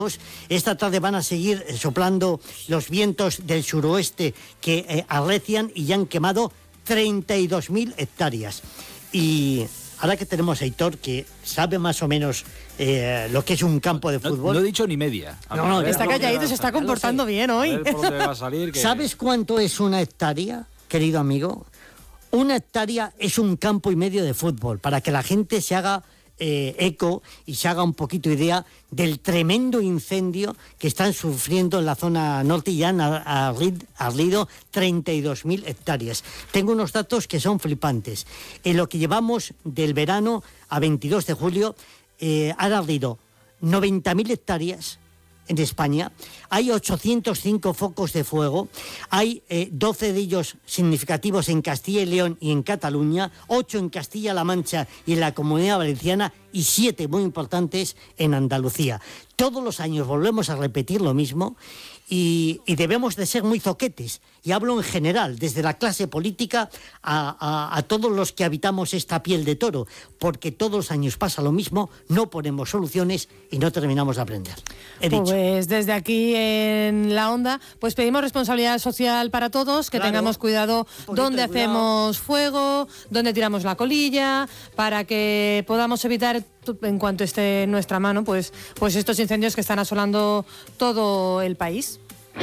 Esta tarde van a seguir soplando los vientos del suroeste que arrecian y ya han quemado 32.000 hectáreas. Y ahora que tenemos a Aitor, que sabe más o menos lo que es un campo de fútbol... No he dicho ni media. No, está calladito, se está comportando bien hoy. ¿Por dónde va a salir? ¿Sabes cuánto es una hectárea, querido amigo? Una hectárea es un campo y medio de fútbol, para que la gente se haga eco y se haga un poquito idea del tremendo incendio que están sufriendo en la zona norte y ya han ardido 32.000 hectáreas. Tengo unos datos que son flipantes. En lo que llevamos del verano a 22 de julio, han ardido 90.000 hectáreas en España, hay 805 focos de fuego, hay 12 de ellos significativos en Castilla y León y en Cataluña, 8 en Castilla-La Mancha y en la Comunidad Valenciana y 7 muy importantes en Andalucía. Todos los años volvemos a repetir lo mismo y debemos de ser muy zoquetes. Y hablo en general, desde la clase política a todos los que habitamos esta piel de toro, porque todos los años pasa lo mismo, no ponemos soluciones y no terminamos de aprender. He dicho. Pues desde aquí en La Onda, pues pedimos responsabilidad social para todos, que tengamos cuidado dónde hacemos fuego, dónde tiramos la colilla, para que podamos evitar, en cuanto esté en nuestra mano, pues estos incendios que están asolando todo el país.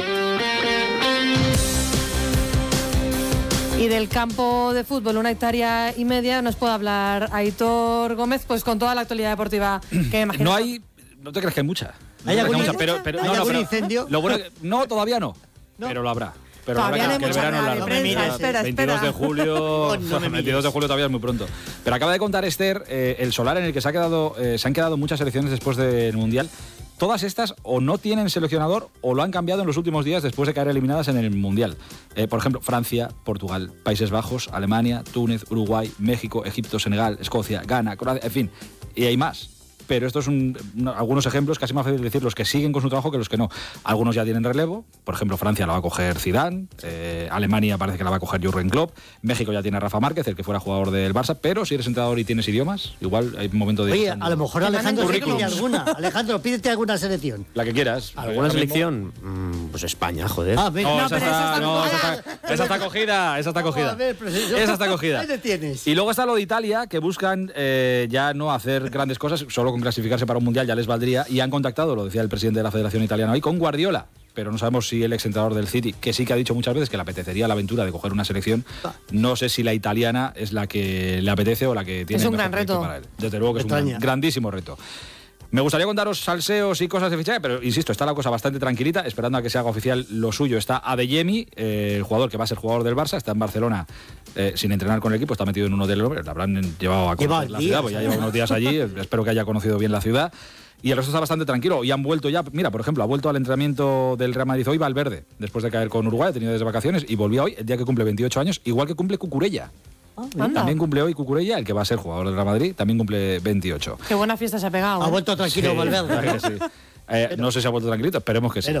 Y del campo de fútbol, 1,5 hectáreas, nos puede hablar Aitor Gómez, pues con toda la actualidad deportiva que imagino. No te crees que hay mucha. ¿Hay algún incendio? No, todavía no, pero lo habrá. Pero todavía no hay el verano mucha prensa, espera. 22 de julio, 22 de julio todavía es muy pronto. Pero acaba de contar Esther el solar en el que se han quedado muchas selecciones después del Mundial. Todas estas o no tienen seleccionador o lo han cambiado en los últimos días después de caer eliminadas en el Mundial. Por ejemplo, Francia, Portugal, Países Bajos, Alemania, Túnez, Uruguay, México, Egipto, Senegal, Escocia, Ghana, Croacia, en fin, y hay más. Pero estos son algunos ejemplos, casi más fácil decir los que siguen con su trabajo que los que no. Algunos ya tienen relevo, por ejemplo, Francia la va a coger Zidane, Alemania parece que la va a coger Jürgen Klopp, México ya tiene a Rafa Márquez, el que fuera jugador del Barça, pero si eres entrenador y tienes idiomas, igual hay un momento de... Oye, a lo mejor Alejandro pide alguna. Alejandro, pídete alguna selección. La que quieras. ¿Alguna selección? Pues España, joder. Esa está cogida. Esa está cogida. Ahí le tienes. Y luego está lo de Italia, que buscan ya no hacer grandes cosas, solo con clasificarse para un mundial ya les valdría, y han contactado, lo decía el presidente de la Federación Italiana hoy, con Guardiola, pero no sabemos si el exentrenador del City, que sí que ha dicho muchas veces que le apetecería la aventura de coger una selección, no sé si la italiana es la que le apetece o la que tiene. Es un gran reto para él. Desde luego que es un grandísimo reto. Me gustaría contaros salseos y cosas de fichaje, pero insisto, está la cosa bastante tranquilita, esperando a que se haga oficial lo suyo. Está Adeyemi, el jugador que va a ser jugador del Barça, está en Barcelona sin entrenar con el equipo, está metido en un hotel, lo habrán llevado a conocer la ciudad, pues ya lleva unos días allí, espero que haya conocido bien la ciudad. Y el resto está bastante tranquilo. Y han vuelto ya, mira, por ejemplo, ha vuelto al entrenamiento del Real Madrid hoy Valverde, después de caer con Uruguay, ha tenido desde vacaciones, y volvió hoy, el día que cumple 28 años, igual que cumple Cucurella. También cumple hoy Cucurella, el que va a ser jugador del Real Madrid, también cumple 28. Qué buena fiesta se ha pegado. Ha vuelto tranquilo Valverde. Sí. No sé si ha vuelto tranquilito, esperemos que sí.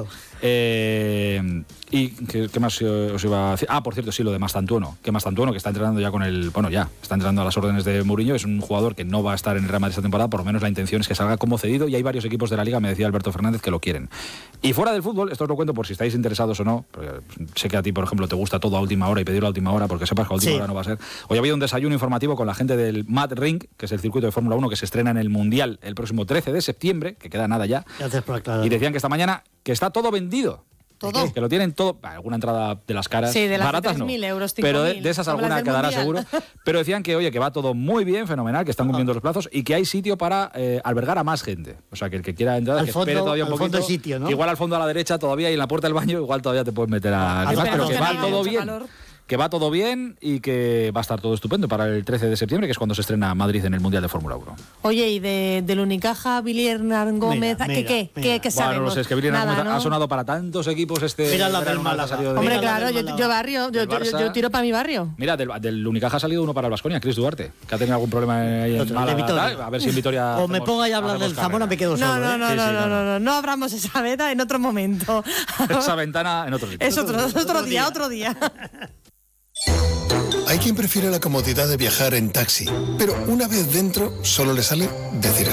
¿Y qué más os iba a decir? Por cierto, sí, lo de Mastantuono. Que Mastantuono, que está entrenando ya con el... Bueno, ya, está entrenando a las órdenes de Mourinho. Es un jugador que no va a estar en el Real Madrid esta temporada. Por lo menos la intención es que salga como cedido. Y hay varios equipos de la Liga, me decía Alberto Fernández, que lo quieren. Y fuera del fútbol, esto os lo cuento por si estáis interesados o no. Porque sé que a ti, por ejemplo, te gusta todo a última hora y pedirlo a última hora, porque sepas que a última hora no va a ser. Hoy ha habido un desayuno informativo con la gente del Mad Ring, que es el circuito de Fórmula 1 que se estrena en el Mundial el próximo 13 de septiembre, que queda nada ya. Gracias por aclarar. Y decían que esta mañana que está todo vendido. ¿Todo? Que lo tienen todo. Alguna entrada de las caras. Sí, de las baratas 3.000 euros, 5.000. Pero de esas alguna quedará seguro. Pero decían que, oye, que va todo muy bien, fenomenal, que están cumpliendo los plazos y que hay sitio para albergar a más gente. O sea, que el que quiera entrar, que espere todavía un poquito. Sitio, ¿no? Igual al fondo a la derecha todavía y en la puerta del baño igual todavía te puedes meter pero que va todo bien. Que va todo bien y que va a estar todo estupendo para el 13 de septiembre, que es cuando se estrena Madrid en el Mundial de Fórmula 1. Oye, y del Unicaja, Billy Hernán Gómez, ¿qué sabemos? Bueno, no sé, es que Billy Hernán Gómez ha sonado para tantos equipos Mira la del Málaga. Hombre, claro, yo tiro para mi barrio. Mira, del Unicaja ha salido uno para el Baskonia, Chris Duarte, que ha tenido algún problema ahí en Málaga. A ver si en Vitoria... O me ponga a hablar del Zamora, me quedo solo. No abramos esa veda en otro momento. Esa ventana en otro sitio. Es otro día. Hay quien prefiere la comodidad de viajar en taxi, pero una vez dentro solo le sale decir